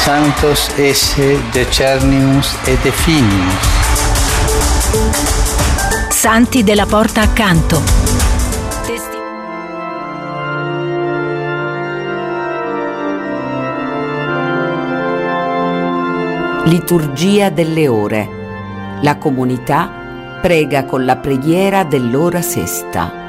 Sanctos esse decernimus et definimus. Santi della porta accanto. Liturgia delle ore. La comunità prega con la preghiera dell'ora sesta.